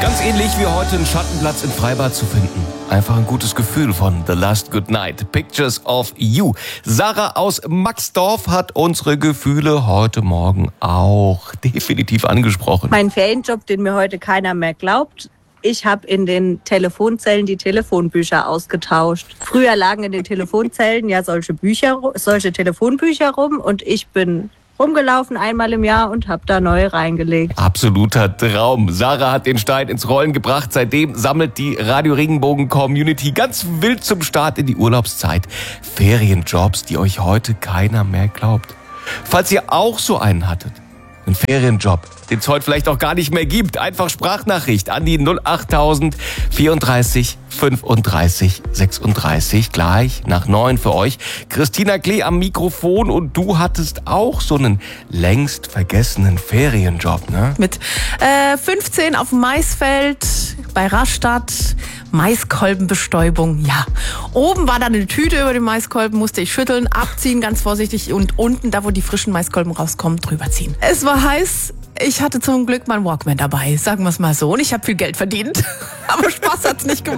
Ganz ähnlich wie heute einen Schattenplatz im Freibad zu finden. Einfach ein gutes Gefühl von The Last Good Night. Pictures of You. Sarah aus Maxdorf hat unsere Gefühle heute Morgen auch definitiv angesprochen. Mein Ferienjob, den mir heute keiner mehr glaubt. Ich habe in den Telefonzellen die Telefonbücher ausgetauscht. Früher lagen in den Telefonzellen ja solche Telefonbücher rum und ich bin rumgelaufen einmal im Jahr und habe da neue reingelegt. Absoluter Traum. Sarah hat den Stein ins Rollen gebracht. Seitdem sammelt die Radio Regenbogen Community ganz wild zum Start in die Urlaubszeit Ferienjobs, die euch heute keiner mehr glaubt. Falls ihr auch so einen hattet, einen Ferienjob, den es heute vielleicht auch gar nicht mehr gibt, einfach Sprachnachricht an die 08000 34 35 36, gleich nach 9 für euch. Christina Klee am Mikrofon und du hattest auch so einen längst vergessenen Ferienjob, ne? Mit 15 auf dem Maisfeld bei Rastatt, Maiskolbenbestäubung, ja. Oben war dann eine Tüte über den Maiskolben, musste ich schütteln, abziehen, ganz vorsichtig und unten, da wo die frischen Maiskolben rauskommen, drüber ziehen. Es war heiß. Ich hatte zum Glück meinen Walkman dabei, sagen wir es mal so. Und ich habe viel Geld verdient. Aber Spaß hat's nicht gemacht.